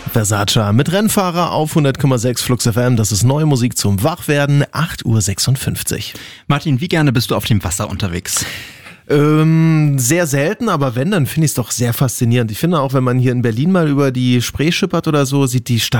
Versace mit Rennfahrer auf 100,6 Flux FM. Das ist neue Musik zum Wachwerden, 8:56 Uhr. Martin, wie gerne bist du auf dem Wasser unterwegs? Sehr selten, aber wenn, dann finde ich es doch sehr faszinierend. Ich finde auch, wenn man hier in Berlin mal über die Spree schippert oder so, sieht die Stadt